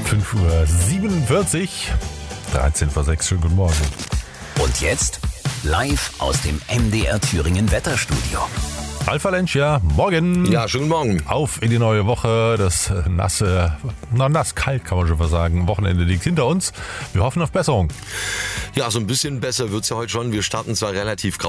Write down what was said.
5:47 Uhr, 13 vor 6, schönen guten Morgen. Und jetzt live aus dem MDR Thüringen Wetterstudio. Ralf Valencia, morgen. Ja, schönen Morgen. Auf in die neue Woche. Das nass-kalt kann man schon fast sagen. Wochenende liegt hinter uns. Wir hoffen auf Besserung. Ja, so ein bisschen besser wird's ja heute schon. Wir starten zwar relativ grau